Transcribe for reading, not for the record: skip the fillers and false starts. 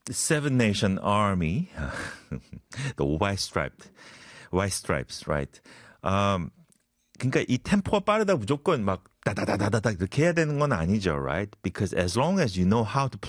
Seven Nation Army, the white stripes, right? 그러니까 이 템포가 빠르다 무조건 막 다다다다다다 이렇게 해야 되는 건 아니죠, right? Because as long as you know how to